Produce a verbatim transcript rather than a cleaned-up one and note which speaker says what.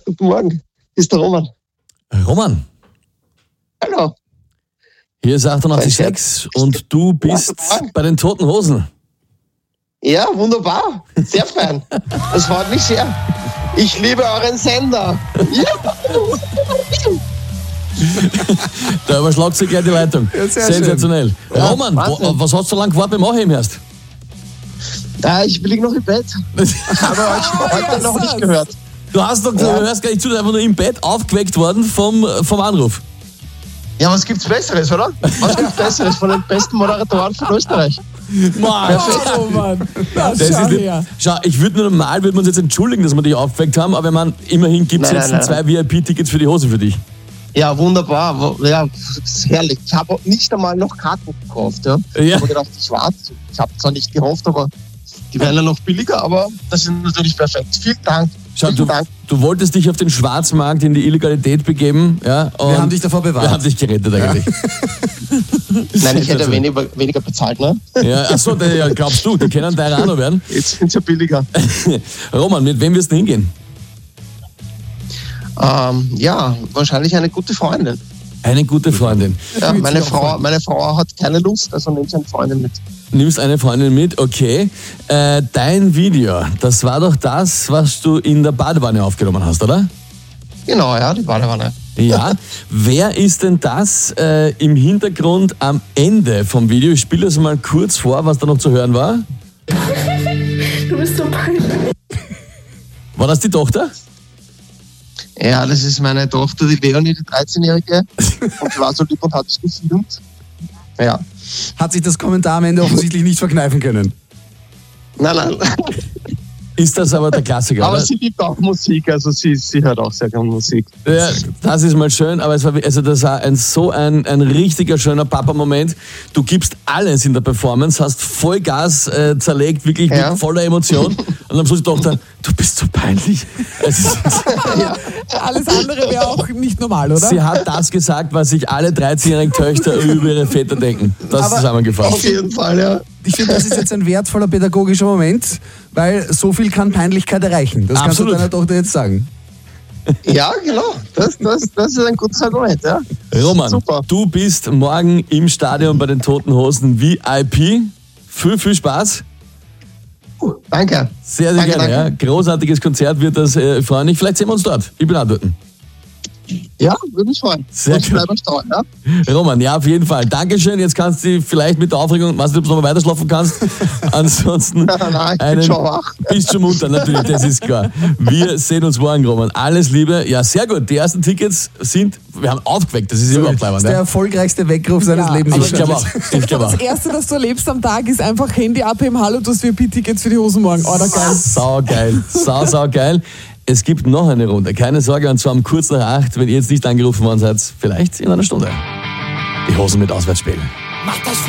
Speaker 1: Guten Morgen. Hier ist der Roman.
Speaker 2: Roman,
Speaker 1: Hallo.
Speaker 2: hier ist achtundachtzig Komma sechs und du bist bei den Toten Hosen.
Speaker 1: Ja, wunderbar. Sehr fein. Das freut mich sehr. Ich liebe euren Sender. Ja.
Speaker 2: Da überschlagt sich gleich die Leitung.
Speaker 3: Ja, sehr
Speaker 2: sensationell.
Speaker 1: Ja,
Speaker 2: Roman,
Speaker 1: Wahnsinn.
Speaker 2: wo, was hast du so lange gewartet beim Anheben erst?
Speaker 1: Ah, ich liege noch im Bett. Habe euch heute noch nicht gehört.
Speaker 2: Du hast doch,
Speaker 1: Ja.
Speaker 2: du hörst gar nicht zu, du bist einfach nur im Bett aufgeweckt worden vom, vom Anruf.
Speaker 1: Ja, was gibt's Besseres, oder? Was gibt's Besseres von den besten Moderatoren von Österreich?
Speaker 2: Mann.
Speaker 3: Oh Mann. Ja,
Speaker 2: Das
Speaker 3: schau
Speaker 2: ist nicht,
Speaker 3: her.
Speaker 2: schau, ich würde normal würden wir uns jetzt entschuldigen, dass wir dich aufgeweckt haben, aber ich meine, immerhin gibt es
Speaker 1: Nein,
Speaker 2: jetzt
Speaker 1: nein,
Speaker 2: zwei V I P-Tickets für die Hose für dich.
Speaker 1: Ja, wunderbar. Ja, das ist herrlich. Ich habe nicht einmal noch Karten gekauft. Ja.
Speaker 2: Ja.
Speaker 1: Ich habe gedacht, ich warte. Ich habe zwar nicht gehofft, aber die werden ja noch billiger, aber das ist natürlich perfekt. Vielen Dank.
Speaker 2: Schau,
Speaker 1: Vielen
Speaker 2: du,
Speaker 1: Dank.
Speaker 2: du wolltest dich auf den Schwarzmarkt in die Illegalität begeben. Ja, und
Speaker 3: Wir haben dich davor bewahrt.
Speaker 2: Wir haben dich gerettet eigentlich.
Speaker 1: Nein, ich hätte weniger, weniger bezahlt, ne?
Speaker 2: Ja, achso, ja, glaubst du, die können teurer auch noch werden.
Speaker 1: Jetzt sind sie ja billiger.
Speaker 2: Roman, mit wem wirst du hingehen?
Speaker 1: Ähm, ja, wahrscheinlich eine gute Freundin.
Speaker 2: Eine gute Freundin.
Speaker 1: Ja,
Speaker 3: Würde
Speaker 1: meine,
Speaker 3: ich auch
Speaker 1: Frau,
Speaker 3: freuen.
Speaker 1: meine Frau hat keine Lust, also nimmt sie eine Freundin mit.
Speaker 2: Nimmst eine Freundin mit, okay. Äh, dein Video, das war doch das, was du in der Badewanne aufgenommen hast, oder?
Speaker 1: Genau, ja, die Badewanne.
Speaker 2: Ja. Wer ist denn das äh, im Hintergrund am Ende vom Video? Ich spiele das mal kurz vor, was da noch zu hören war.
Speaker 4: Du bist so peinlich.
Speaker 2: War das die Tochter?
Speaker 1: Ja, das ist meine Tochter, die Leonie, die dreizehnjährige. Und sie war so lieb und hat es gefilmt. Ja.
Speaker 3: Hat sich das Kommentar am Ende offensichtlich nicht verkneifen können.
Speaker 1: Nein, nein.
Speaker 2: Ist das aber der Klassiker,
Speaker 1: Aber
Speaker 2: oder?
Speaker 1: sie liebt auch Musik, also sie, sie hört auch sehr gerne Musik.
Speaker 2: Ja, das ist mal schön, aber es war, also das war ein, so ein, ein richtiger schöner Papa-Moment. Du gibst alles in der Performance, hast Vollgas äh, zerlegt, wirklich
Speaker 1: Ja.
Speaker 2: mit voller Emotion. Und am Schluss die Tochter, du bist so peinlich. Es ist,
Speaker 3: Alles andere wäre auch nicht normal, oder?
Speaker 2: sie hat das gesagt, was sich alle dreizehnjährigen Töchter über ihre Väter denken. Das
Speaker 3: Aber-
Speaker 2: zusammengefasst.
Speaker 1: Auf jeden Fall, ja.
Speaker 3: Ich finde, das ist jetzt ein wertvoller pädagogischer Moment, weil so viel kann Peinlichkeit erreichen. Das kannst
Speaker 2: Absolut.
Speaker 3: du deiner Tochter jetzt sagen.
Speaker 1: Ja, genau. Das, das, das ist ein gutes Argument, ja.
Speaker 2: Roman,
Speaker 1: Super.
Speaker 2: du bist morgen im Stadion bei den Toten Hosen V I P. Viel, viel Spaß.
Speaker 1: Danke.
Speaker 2: Sehr, sehr
Speaker 1: Danke,
Speaker 2: gerne. Ja.
Speaker 1: danke.
Speaker 2: Großartiges Konzert wird das äh, freuen. Ich, vielleicht sehen wir uns dort. Ich bin auch dort.
Speaker 1: Ja, würde mich freuen.
Speaker 2: Sehr
Speaker 1: Und ich
Speaker 2: gut.
Speaker 1: bleibe staunen, ja.
Speaker 2: Roman, ja, auf jeden Fall. Dankeschön. Jetzt kannst du vielleicht mit der Aufregung, weiß nicht, ob du noch mal weiter schlafen kannst. Ansonsten
Speaker 1: Nein, nein, ich bin
Speaker 2: einen,
Speaker 1: schon wach.
Speaker 2: bist schon munter, natürlich, das ist klar. Wir sehen uns morgen, Roman. Alles Liebe. Ja, sehr gut. Die ersten Tickets sind, wir haben aufgeweckt. Das ist
Speaker 3: Das
Speaker 2: überhaupt
Speaker 3: ist
Speaker 2: leibend.
Speaker 3: der
Speaker 2: Ja.
Speaker 3: erfolgreichste Weckruf seines
Speaker 5: Ja,
Speaker 3: Lebens.
Speaker 2: Aber ich glaube auch. Ich glaube auch.
Speaker 5: Das Erste, das du erlebst am Tag, ist einfach Handy abheben, hallo, du hast V I P-Tickets für die Hosen morgen. Oh, geil.
Speaker 2: Sau geil. Sau, sau geil. Es gibt noch eine Runde. Keine Sorge, und zwar um kurz nach acht, wenn ihr jetzt nicht angerufen worden seid, vielleicht in einer Stunde. Die Hosen mit Auswärtsspielen.
Speaker 6: Mach das